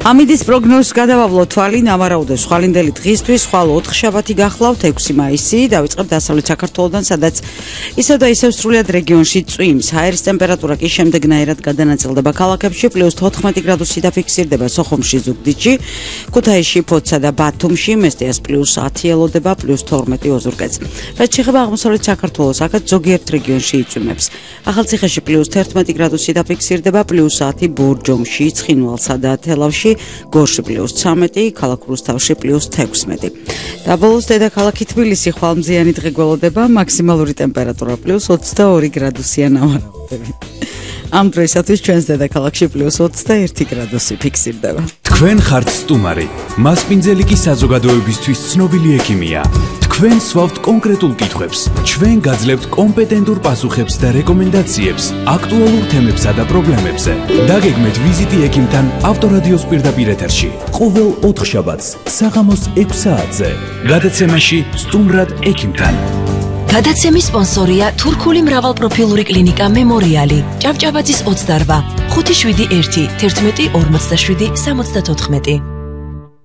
ამიდის პროგნოზს გადავავლოთ თვალი ნავარაუდეს ხვალინდელი დღისთვის ხვალ 4 შაბათი გახლავთ 6 მაისი დავიწყებთ დასავლეთ საქართველოდან სადაც ისევ და ისევ სრულად რეგიონში წვიმს ჰაერის ტემპერატურა კი შემდეგნაირად გადანაწილდება ქალაქებში +14 გრადუსი დაფიქსირდება სოხუმში ზუგდიდში ქუთაისში ფოთსა და ბათუმში მესტიას +10 ელოდება +12 ოზურგეთს რაც შეეხება აღმოსავლეთ საქართველოს აქაც ზოგიერთ რეგიონში იწვიმებს ახალციხეში +11 გრადუსი დაფიქსირდება +10 ბორჯომში ცხინვალსა და თელავში გორში +13 ქალაქ რუსთავში +16 და ბოლოს დედაქალაქი თბილისი ხვალმზიანი დღე გველოდება მაქსიმალური ტემპერატურა +22 გრადუსია ნავარაუდები ამ დროისათვის ჩვენს დედაქალაქში +21 გრადუსი ფიქსირდება თქვენ ხართ სტუმარი მასპინძელი კი საზოგადოებისთვის ცნობილი ექიმია თქვენ სვავთ კონკრეტულ კითხვებს ჩვენ გაძლევთ კომპეტენტურ პასუხებს და რეკომენდაციებს აქტუალურ თემებსა და პრობლემებზე დაგეგმეთ ვიზიტი ექიმთან ავტორადიოს პირდაპირ ეთერში ყოველ 4 შაბათს საღამოს 6 საათზე გადაცემაში სტუმრად ექიმთან გადაცემის სპონსორია თურქული მრავალპროფილური კლინიკა მემორიალი ჭავჭავაძის 28 57 1 11 47 74